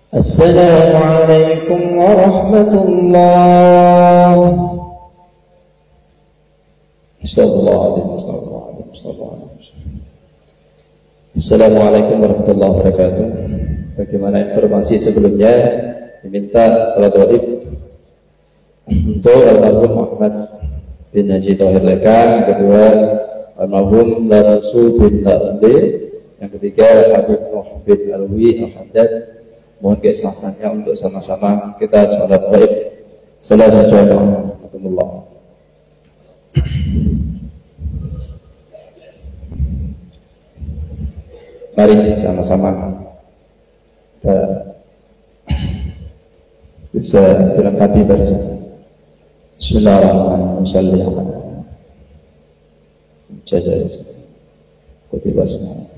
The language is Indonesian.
Assalamualaikum warahmatullahi wabarakatuh. Assalamualaikum warahmatullahi wabarakatuh. Bagaimana informasi sebelumnya, diminta salat wajib untuk almarhum Muhammad bin Haji Thohir Lekang, kedua almarhum Larusu bin La'undi, yang ketiga Habib Nuh bin Alwi Al-Haddad. Mohon keikhlasannya untuk sama-sama kita salat wajib. Assalamualaikum warahmatullahi wabarakatuh. Mari sama-sama kita bisa dilengkapi barisan. Bismillahirrahmanirrahim. Jazakallahu khairan.